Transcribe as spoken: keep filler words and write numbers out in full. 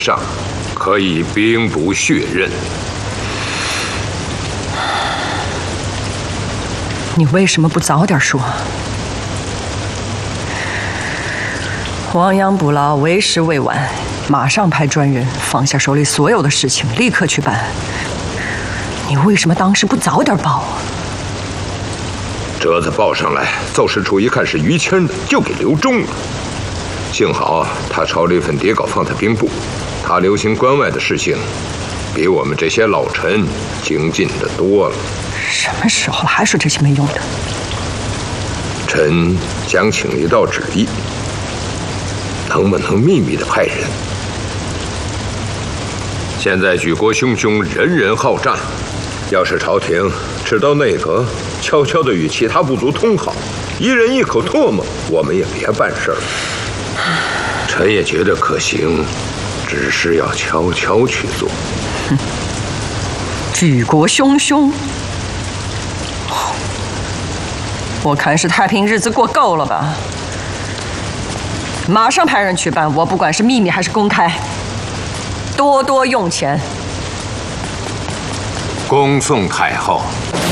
上，可以兵不血刃。 你为什么不早点说？亡羊补牢，为时未晚，马上派专人放下手里所有的事情，立刻去办。你为什么当时不早点报啊？ 折子报上来，奏事处一看是于谦的，就给留中了。幸好他抄了一份底稿放在兵部，他留心关外的事情，比我们这些老臣精进的多了。 什么时候了，还说这些没用的？ 臣将请一道旨意，能不能秘密的派人？现在举国汹汹，人人好战，要是朝廷知道内阁悄悄地与其他部族通好，一人一口唾沫，我们也别办事儿。臣也觉得可行，只是要悄悄去做。 哼，举国汹汹，我看是太平日子过够了吧？马上派人去办，我不管是秘密还是公开，多多用钱。 恭送太后。